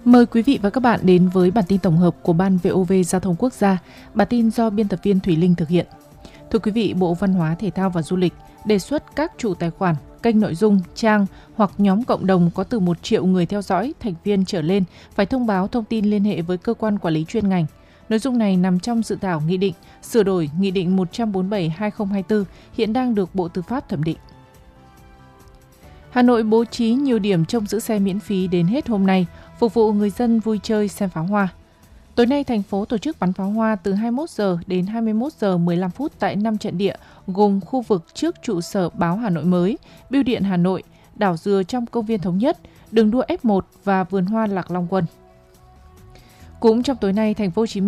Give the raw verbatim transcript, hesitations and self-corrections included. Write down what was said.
Mời quý vị và các bạn đến với bản tin tổng hợp của Ban vê o vê Giao thông Quốc gia. Bản tin do biên tập viên Thủy Linh thực hiện. Thưa quý vị, Bộ Văn hóa, Thể thao và Du lịch đề xuất các chủ tài khoản, kênh nội dung, trang hoặc nhóm cộng đồng có từ một triệu người theo dõi, thành viên trở lên phải thông báo thông tin liên hệ với cơ quan quản lý chuyên ngành. Nội dung này nằm trong dự thảo nghị định sửa đổi Nghị định một trăm bốn mươi bảy trên hai nghìn không trăm hai mươi tư hiện đang được Bộ Tư pháp thẩm định. Hà Nội bố trí nhiều điểm trông giữ xe miễn phí đến hết hôm nay, phục vụ người dân vui chơi xem pháo hoa. Tối nay, thành phố tổ chức bắn pháo hoa từ hai mươi mốt giờ đến hai mươi mốt giờ mười lăm phút tại năm trận địa, gồm khu vực trước trụ sở báo Hà Nội mới, Bưu điện Hà Nội, đảo dừa trong công viên Thống Nhất, đường đua ép một và vườn hoa Lạc Long Quân. Cũng trong tối nay, thành phố Hồ Chí Minh